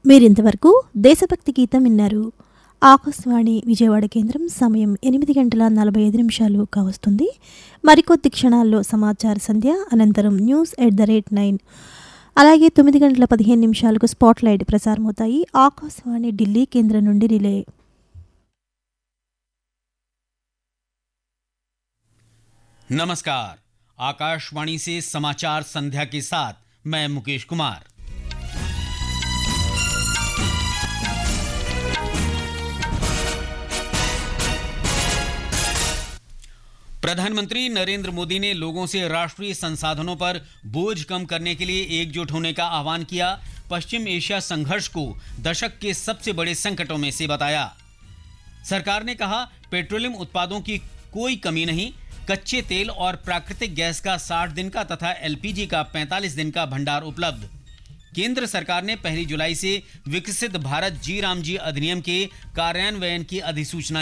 మీరింతవరకు దేశభక్తి గీతం విన్నారు. ఆకాశవాణి విజయవాడ కేంద్రం. సమయం 8:45 కావస్తుంది. మరికొద్ది క్షణాల్లో సమాచార సంధ్య, అనంతరం న్యూస్ @9, అలాగే 9:15 స్పాట్లైట్ ప్రసారమవుతాయి. ఆకాశవాణి ఢిల్లీ కేంద్రం నుండి రిలే. नमस्कार, आकाशवाणी से समाचार संध्या के साथ मैं मुकेश कुमार। प्रधानमंत्री नरेंद्र मोदी ने लोगों से राष्ट्रीय संसाधनों पर बोझ कम करने के लिए एकजुट होने का आह्वान किया। पश्चिम एशिया संघर्ष को दशक के सबसे बड़े संकटों में से बताया। सरकार ने कहा, पेट्रोलियम उत्पादों की कोई कमी नहीं, कच्चे तेल और प्राकृतिक गैस का 60 दिन का तथा एलपीजी का 45 दिन का भंडार उपलब्ध। केंद्र सरकार ने 1 जुलाई से विकसित भारत जी राम जी अधिनियम के कार्यान्वयन की अधिसूचना